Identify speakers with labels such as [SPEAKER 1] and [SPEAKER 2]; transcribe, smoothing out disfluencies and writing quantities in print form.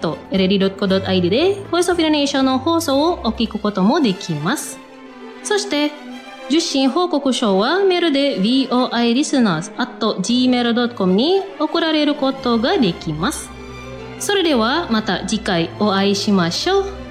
[SPEAKER 1] voice.rd.co.id で Voice of Indonesia の放送をお聞くこともできます。そして受信報告書はメールで voilisteners@gmail.com に送られることができます。それではまた次回お会いしましょう。